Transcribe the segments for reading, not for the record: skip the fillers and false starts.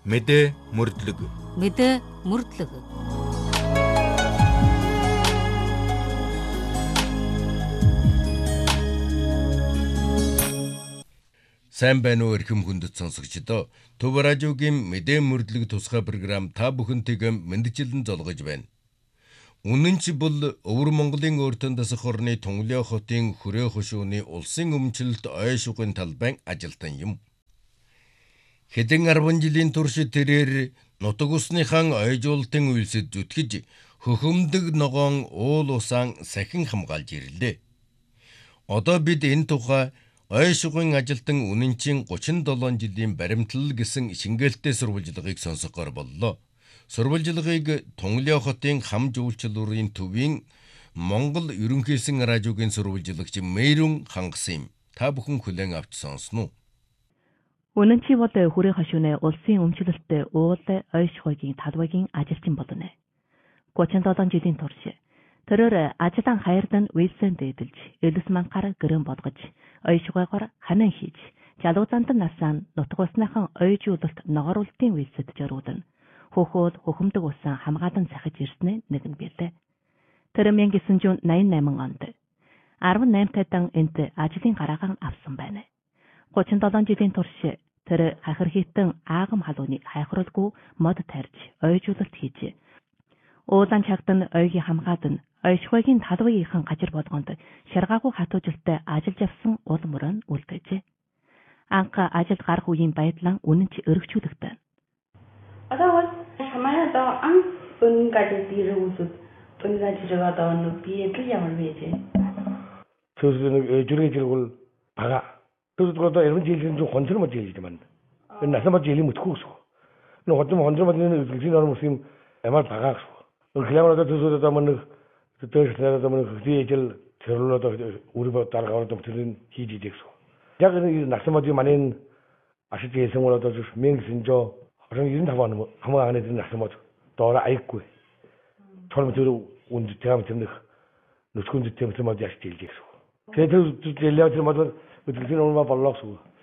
Мэдээ мөрдлөг. Мэдээ мөрдлөг. Сайн байна уу эрхэм хүндэт сонсогчдоо. Төв радиогийн мэдээ мөрдлөг тусгай програм та бүхэнтэйг мэдчилэн золгож байна. Үнэн чи бол Өвөр Монголын өөртөө дасах орны Тунгалин хотын Хүрээ хошууны улсын өмчлөлт ой шугын талбайн ажилтан юм. Хэдэн 10 жилийн турш тэрээр нутаг усныхан ойжуулалтын үйлсэд зүтгэж хөхөмдөг ногоон уул усаан сахин хамгаалж ирлээ. Одоо бид энэ тухай ой шугын ажилтан үнэнчин 37 жилийн баримтлал гэсэн шингээлттэй сурвалжлагыг сонсохоор боллоо. Сурвалжлагыг Тунгалин хотын хам жуулчлалын төвийн Монгол ерөнхийсэн радиогийн сурвалжлагч Мэрүн хангасан юм. Та бүхэн хүлээн авч сонсноо. Үнэн чи бол Хүрээ хошууны улсын өмчлөлтөд уул ой шугын талбайгийн ажилчин болно. 37 жилийн турш тэрээр ажлын хайрдан үйлсэнд эдэлж, элс манхаар гэрэн бодгож, ой шугайгаар ханан хийж, жалуузаанд насаан нутаг усныхан ойжуулалт ногоруулалтын үйлсэд жөрүүлэн, хөхөөл хөхөмдөг усан хамгаалан сахиж ирснэ нэгэн билээ. Тэр 1988 онд 18 тайдан энд ажлын гараагаан авсан байна. 37 жилийн турш тэр хахир хитэн аагам халууны хайхралгүй мод тарьж, ойжуулалт хийж, уулан чагдан ойгийн хамгаалан ой шугын талбайгийн гажир болгонд шаргаагүй хатуужилтай ажиллаж явсан ул мөрөн үлдээжээ. Анх ажилд гарах үеийн байдлаа үнэн чи өргөжүүлэгдэн. Одоо бол хамаадаа анх гажид ирүүсүүд гажидгаа даавна биеэл ямар байж. Төсөлөг жүргэжлгүүл бага. Төсөлгөөдөө 20 жилийн зүг хонцром жийлж байна. Энэ насамж жилийн мөтгөхс. Энэ хонцром үзлэгийн норм юм ямар багаас. Клемороо төсөлөдөө мөн төсөлөдөө мөн хөвжил тэрлөөдөө үрбө даргаавд төрлөн хийж идэгс. Яг энэ насамж манын ашиг хийсэн болоод мэнгэсэнжо 95 он хамгааны насамж доороо аяггүй. Тормтөр үнд тэмтэмнэх нүцгүнд тэмтэмд яаж жийлжээс. Тэгээд тэр мод өдөртний өмнө боллоос.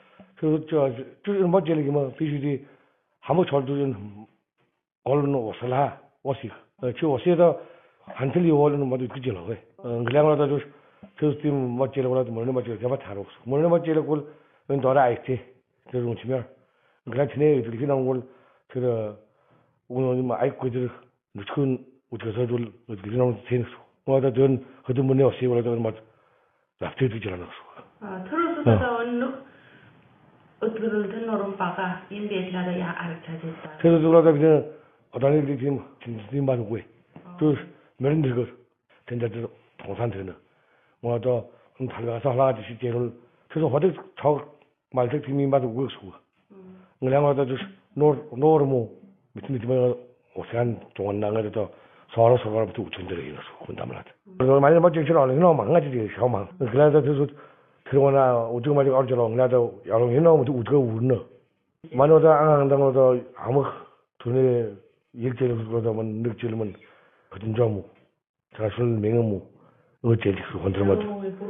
Тэр модель юм биш хамаг чолдын гол нь услаа усих. Чи усыда хантал явуулна мод үтгэж ялгаа. Глэмрада тэр тийм модель болоод мөрнө модель яваад харуулсан. Мөрнө модель бол энэ дороо айти. Тэр үнчмээр. Глэчнээ өдөртний өмнө тэр үнэн айгүй тэр нүцгүн үтгэсэд бол өдөртний өмнө тэнэс. Мода дөрн хөдөлмөрний усыг болоод мод завтэж жирана. тэрөөсөө өнөг өдөртний норм бага юм биелаараа яа арчаажээ. Тэр зүгээр бид одооны тийм тийм байгаагүй. Тэр мөрөн дэргөр тэндээ тонсан тэрнэ. Моодо хүн талгаас халаад шийдэрвэл тэр ходог цог малдаг тийм юм байгаагүй шүү. Нглэмодо нуур муу мэдмэд усан туунаагаад соороо соороо бүчүндэр юм шүү. Хүн дамраад. Манай бод жишээ олно мангаж шамаа. Глэдэ тэр 그러나 오죽 말이 어쩌러 나도 여러 해놓으면 우드가 우르네. 만오다 안당어도 아무 돈에 일제를 그러다만 늑질면 거진 좀 자술 명무 어제지 혼자만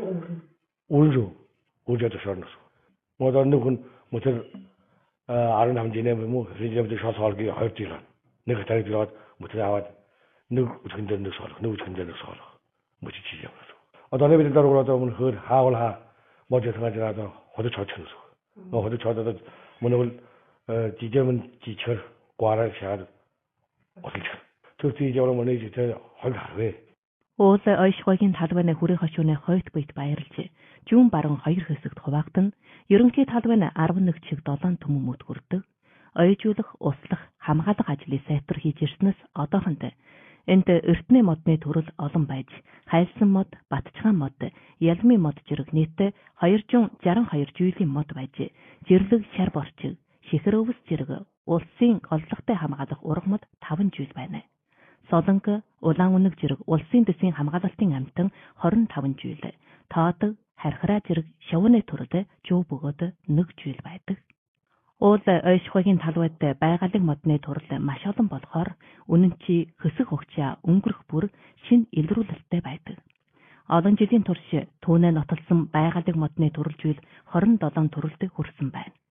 울죠. 오저도 살았어. 뭐다 누군 뭐들 아는 남진에 뭐 리점도 셔서 알기 할지라. 내가 다리 들어 못해 나와 누구 근데 너 살아. 누구 근데 너 살아. 뭐지 지져. 어떤 애들 따로 그러다면 그 하올하 먼저 생각하더라도 호도 저천수. 호도 저도 뭐는 지점은 지철 과를 샤도 어떻게 특히 저런 뭐는 이제 헐다왜 Уул ой шугын талбайны Хүрээ хошууны хойд бит баярлж, зүүн баруун хоёр хэсэгт хуваагдана. Ерөнхий талбайны 11 чиг 7 төмөмөд хүрдэг. Ойжуулах, услах, хамгаалах ажлыг сайтар хийж ирснээс одоохондоо энд эртний модны төрөл олон байж, хайлсан мод, батчгаан мод, ялмын мод зэрэг нийтдээ 262 жүйлийн мод байж, жирлэг шар борчиг, шихэр өвс зэрэг улсын голлогтой хамгаалах урга мод 5 жүүл байна. Солонго, улаан үнэг зэрэг улсын дэсийн хамгаалалтын амьтан 25 жүүл, тоодог, хархраа зэрэг шавууны төрөл жуу бөгөөд 1 жүүл байдаг. Уул ой шугын талбайд байгалийн модны төрөл маш олон болохоор үнэн чи хөсөх хугацаа өнгөрөх бүр шин илрүүлэлттэй байдаг. Олон жилийн турш түүнээ нотолсон байгалийн модны төрөлжүүл 27 төрөлд хүрсэн байна.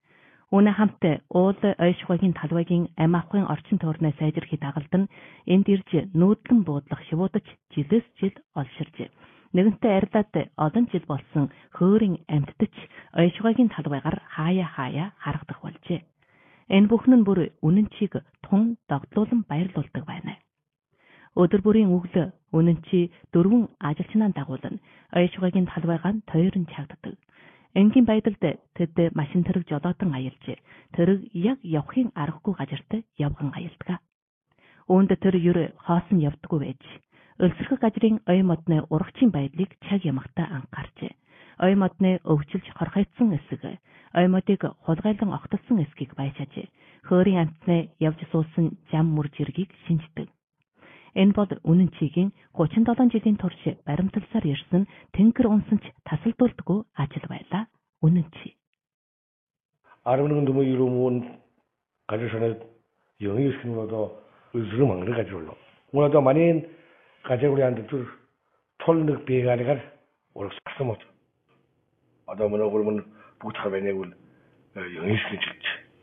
Үүнээ хамт уул ойшгоогийн талбайгийн амь авахын орчин тойрноо сайжрахыг дагалдан энд ирж нүүдлэн буудлах шивуудаж жилээс жил олширжээ. Нэгэнтээ арилаад олон жил болсон хөөрийн амьтдч ойшгоогийн талбайгаар хаяа харагдах болжээ. Энэ бүхэн нь бүр үнэн чиг тун догдлуулан баярлуулдаг байна. Өдөр бүрийн өглөө үнэн чи 4 ажилчнаа дагуулна ойшгоогийн талбайгаа тойрон чагддаг. Энгийн байдалд тэд машин тэрэг жолоотон аялж тэрэг яг явахын аргагүй газарт явган аялдаг. Үүнд тэр юр хоосон явдаггүй байж өлсөрхөг газрын ой модны урагчийн байдлыг чаг ямагтаа анхаарчээ. Ой модны өвчилж хорхойцсон эсэг, ой модыг хулгайлан огтолсон эсгийг байшааж хөөрийн амтны явж суусан зам мөр жиргийг шинждэг. Энэ бол үнэн чигийн 37 жилийн турш баримталсаар ирсэн тэнгэр унсанч тасалдуулдаггүй ажил байлаа. Үнэн чи. 11 дөмө 이름은 가져서는 영이 신고도 의스름 망를 가져올로. 오늘도 많이 가져오려는데 좀 톨늑 비가리가 오락 샀어. 아다문어 그러면 부탁하면 영이 신고지.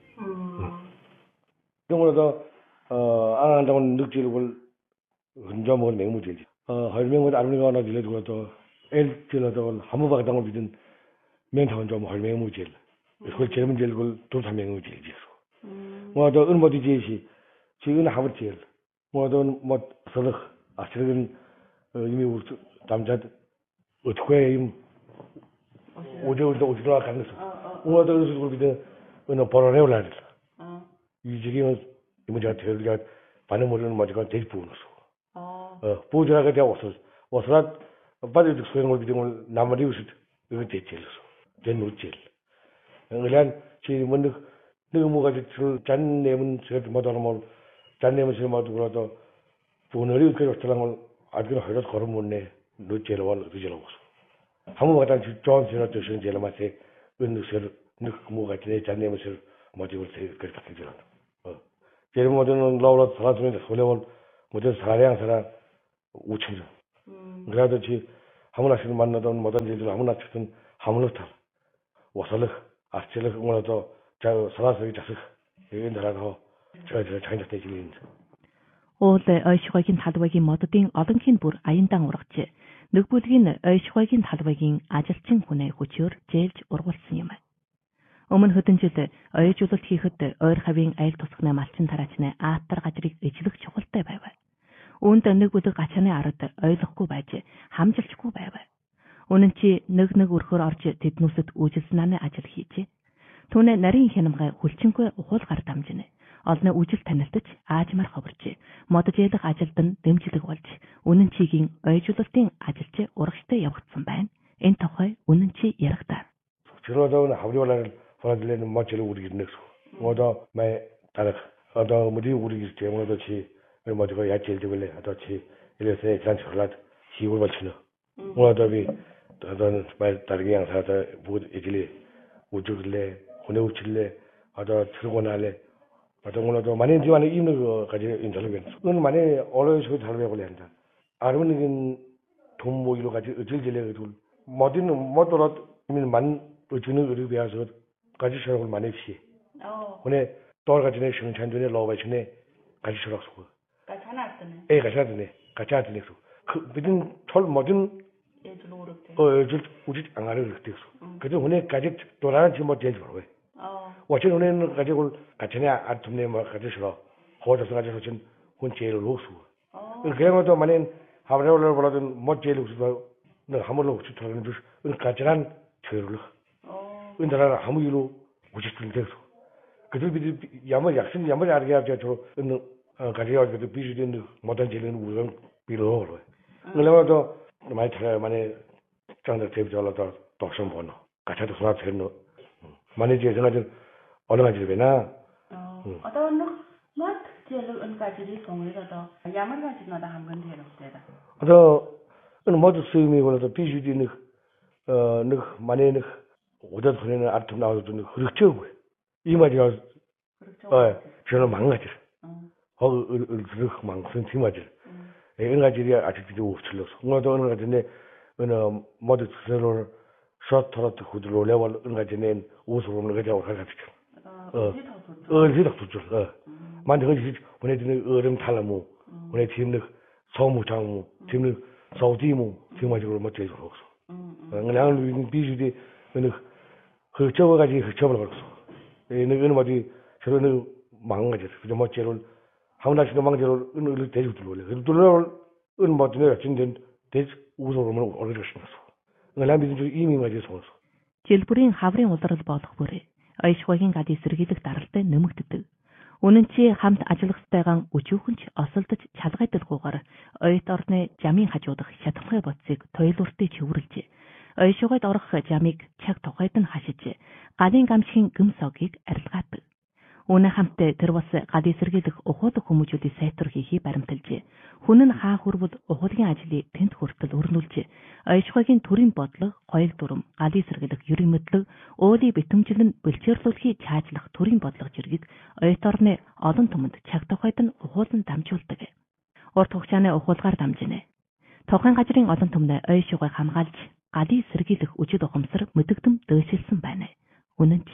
오늘도 안 한다면 늑지를 혼자 먹은 맹무제지. 헐맹무도 아르미가 하나 들려주고 또 엘 들려도 한무바가 당을 비든 맹타원 좀 헐맹무제일. 그걸 제일 제일 걸 도사 맹무제일지. 뭐도 은모디 제시 지금 하버제일. 뭐도 뭐 서로 아시는 이미 우리 남자 어떻게 임 오저도 오지라 가면서 뭐도 그걸 비든 어느 벌어내 올라들. 이 지금은 이모자 대리가 반응 모르는 뭐지가 제일 부으면서. 보조라가 되어 와서 빠져도 소용을 비딩을 남아리 우스 이거 대체로서 된 우질 그냥 지금은 너무가 줄 잔내면 저도 못하면 잔내면 저 모두 그러도 돈을 그렇게 들어간 아주 하려 걸어못네 놓지를 원 그지라고 한번 같은 좋은 지나 되신 제일 맛에 은느서 뭐가 되네 잔내면 저 모두 그렇게 되더라 제일 모두는 라우라 살아주는 소리원 모두 사량 사람 우천죠. 그래도 지 아무나 씨를 만나던 모든 일들 아무나 치든 아무나 다 와서를 아스텔을 오늘도 저 살아서 자식 이런 데라고 저 장작 대지는 уул ойшгоогийн талбайгийн моддын олон хийн бүр аяндан ургаж нэг бүлгийн ойшгоогийн талбайгийн ажилчин хүнээ хүчээр зээлж ургуулсан юм. Өмнө хэдэн жил ойжуулалт хийхэд ойр хавийн айл тусганы малчин тараачны аатар газрыг ижлэх чухалтай байв. Үүнд нэг бүлэг гачааны ард ойлгохгүй байж хамжилчгүй байв. Үнэн чи нэг өрхөөр орж тэднүүсэд үжилснаны ажил хийжээ. Түүнээ нарийн хянамгай хүлчингүй ухуул гар дамжинэ. Олны үжил танилтаж аажмаар ховорч модж ялах ажилд нь дэмжлэг болж үнэн чигийн ойжуулалтын ажилч урагштай явагдсан байна. Энэ тухай үнэн чи яригдаа. 저러다 하브리올라를 보내들려는 멋지를 우리 기능수. 뭐도 매 다른 어도 무디 우리 기 때문에도 지 뭐도 야채를 되길래 아도치 이래서 잔철라 시골 받치는. 뭐도비 다른 말 다르게 양사다 뭐 이길래 우주길래 혼에 우칠래 아도 들고나래 어떤 거도 많이 지원에 있는 거 가지 인터뷰. 그건 많이 어려서 잘해 볼래 한다. 아르면은 돈 모이로 가지 어질질래 그 뭐든 뭐더라 만 어쩌는 의리 배워서 가지 서로 많이 시. 오늘 또 가지 내 시간 전에 로바치네 가지 서로 서. 가차나스네. 에 가차드네. 가차드네. 그 비든 철 뭐든 저 우리 안 알아 그랬어. 그래서 오늘 가지 돌아는 지금 뭐 제일 좋아. 어제 오늘은 가지고 같이네 아tum네 뭐 가지 서로 호저서 가지고 좀 혼제를 놓수. 그래가지고 만약 하버를 벌어든 뭐 제일 웃어. 너 한번로 웃지 돌아는 줄 가지란 저를 은다라 아무 일로 우지를 대서 그들 비디 야마 약신 야마 알게 하죠 저 가지고 그 비주된 모든 제일은 우선 비로로 그래도 많이 잘 많이 장들 대비절로도 독선 번호 같이도 소화 되는 많이 제가 좀 어느 가지 되나 어떤 뭐 제일 은까지 동의라도 야만 가지나다 한 건데 없대다 저 모두 수임이 걸어서 비주된 느 많이 느 오다 소리는 아트 나와도 그렇죠. 이 말이야. 저는 망가지. 망선 팀아지. 인가지리 아직도 없을러. 뭐도 어느 가지네 어느 모두 스스로 셔터트 후드로 레벨 인가지네 우스로는 가지고 가지고. 딱 두줄. 만데 거기 보내드는 얼음 탈라무, 보내드는 소무장무, 드는 소디무, 등마적으로 뭐 제일 없어. 그냥 우리는 비주디 그 저거가지 그 접을 걸었어. 얘는 어디 저런 망가졌어. 그저 뭐 제를 하나씩 망제를 은을 대주 들어올래. 그 들어올 은 뭐든 진된 대 우소로만 올려주셨어. 그냥 비주 이미 가지 소서. Жilбүрийн хаврын улрал болох бүрээ ойшхойгийн гад эсэргийлэх даралтай нэмэгддэг. Үнэн чи хамт ажиллах стайгаан өчүүхэнч осолдож чалгайдалгүйгээр ойд орны жамын хажуудах шатамхай боцыг тойлууртыг чивэрлж ойшгойд орох жамыг чаг тухайд нь хашиж галын гамшигын гүмсогийг арилгаадаг. Үнэн хамтдаа тэр бас гад эсэргийлэх ухуулах хүмүүжүүдийн сайтар хийхийг баримталж хүн нь хаа хүрвэл ухуулгын ажлыг тэнд хүртэл өрнүүлж ойшхойгийн төрийн бодлого, гоёл дүрм, гад эсэргийлэх ерийн мэдлэг, уулын битэмжлэн бэлчээрлүүлэхийг чаажлах төрийн бодлого зэргийг ойд орны олон түмэнд чаг тухайд нь ухуулан дамжуулдаг. Урт хугацааны ухуулгаар дамжинэ. Тухайн газрын олон түмнээ ойшгой хамгаалж гад эсэргийлэх үжид ухамсар мэдэгдэм дэвшилсэн байна. Үнэн ч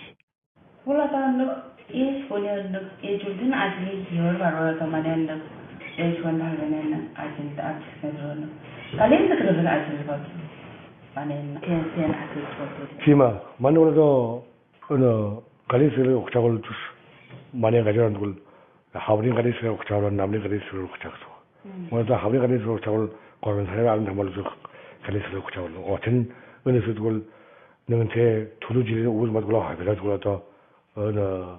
보내는 예술된 아직이 열바로 더 많은 예술원 하려는 아직 아직은 갈렌더 그런 아직 거 많은 텐션 아직 거 지마 만으로도 어느 갈렌스를 옥작을 주스 많이 가져온 걸 하브린 갈렌스를 옥작을 남린 갈렌스를 옥작서 뭐다 하브린 갈렌스를 옥작을 거는 사람이 안 담을 수 갈렌스를 옥작을 어떤 은에서 그걸 너한테 두루지를 오을 맞고 하더라도 또 어느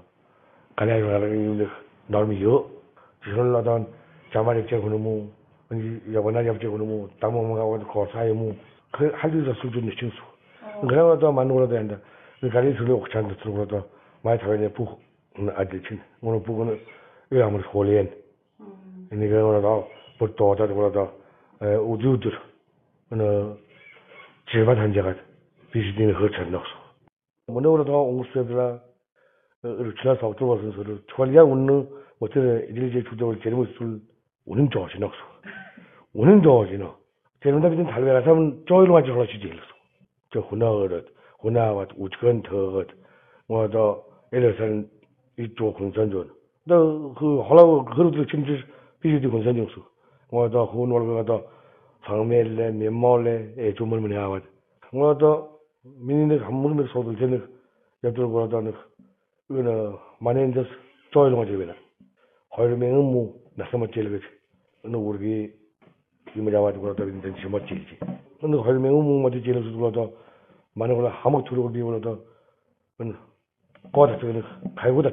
가려가는 norm이요. 지설라던 자만이 제고는 여번에 잡제고는 담모가고 거사이무 그 할리서 수준의 친수. 그러나도 만으로도 한다. 그 가리스를 옥찬도 들고도 많이 타면에 부 아들친. 오늘 부고는 왜 아무리 홀리엔. 이니가 오늘도 보통 어쩌고도 우주들 어느 집안 한자가 비슷한 허천 넣었어. 오늘도 옹수들아 지나서 어쩌고서 서로 twalya 운는 어떻게 일제 주도를 제르무술 오는 조지 넣었어. 오는 조지노. 제르문다 비든 달베가 사면 조이로 가지고 올라지지 일었어. 저 후나와 우측은 더 뭐도 에르선 이쪽 공산전. 너그 하라고 그룹들 침지 비주디 공산정수. 뭐도 후노르가도 상멜레 메몰레 에 주물문에 하와. 뭐도 민인의 한문을 소들 되는 여들고라도 어느 만엔데스 조이로 가지고 허르맹은 뭐 나서면 제일거지. 어느 우리 이모자와도 그러다 있는 심어지지. 어느 허르맹은 뭐 뭐지 제일 수도도 많은 걸 하모 들고 비고도 어느 거다 저는 갈고다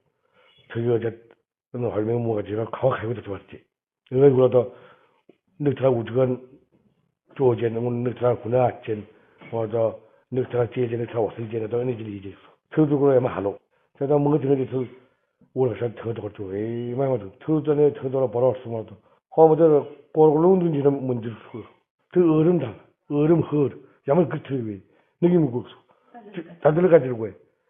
저기가 어느 허르맹은 뭐가 제가 가와 갈고다 좋았지. 이거 그러다 늑트라 우주간 조제는 늑트라구나 젠 뭐다 늑트라 제제는 다 왔을 때도 어느 질 이제 저도 에만 하로 제가 뭔가 들으면서 오래서 더더 또 에마마도 더전에 더더러 벌었으면도 허무들 꼬르글룬든지는 문제수 그 얼음다 얼음 허 야물 그 트위 느낌 무겁소 다들 가지고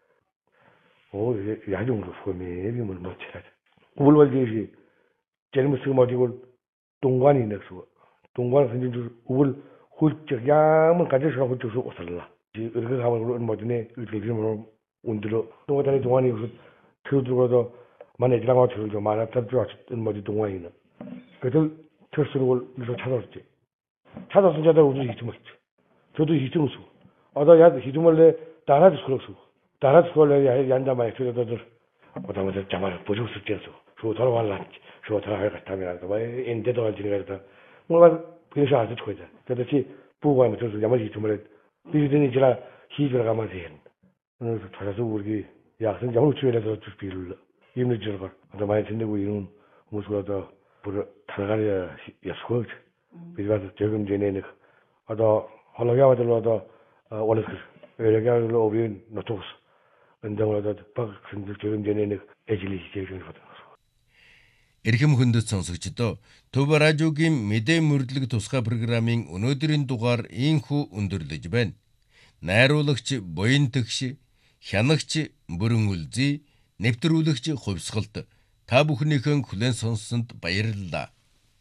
오 야종도 소매비 뭘 맞춰야 우물월계시 제르무스 뭐지고 동관이 넥소 동관 선진주 우물 훌쩍 야물 가져서 훌쩍 옷을라 이렇게 가면 뭐지네 이렇게 좀 운들어 동화단의 동안이 들어도 만에 지나가 들어도 많아 잡주었던 뭐지 동화이는 그래서 철수를 이렇게 찾았지 찾아서 자다 우리 이쯤었지 저도 이쯤수 야 이쯤을래 따라서 그렇소 따라서 걸래 양자마에 들어도 어다마자 자마를 보셨을 때서 저 돌아왔지 저 돌아갈 같다면서 뭐 인데도 할 지니까 뭔가 그래서 아주 좋아져 그렇지 부고하면 저서 야마지 이쯤을래 비즈니 지라 희주가 가면 돼 그래서 찾아서 우리 약선 장로 주변에서 주비를 임을 지르고 더 많이 듣고 이런 무서워도 불 달가리야 야스고 비가서 지금 전에는 아다 할로야와들로도 원래 여기로 오빈 노토스 은정으로도 박 지금 전에는 에질리 제일 받았어. Эрхэм хүндэт сонсогчдоо Төв радиогийн мэдээ мөрдлөг тусгай программын өнөөдрийн дугаар ийхүү өндөрлөж байна. Найруулагч Буян Төгш, хянагч Бүрэн Үлзий, нэвтрүүлэгч Хувьсгалт та бүхнийхэн хүлээн сонссонд баярлалаа.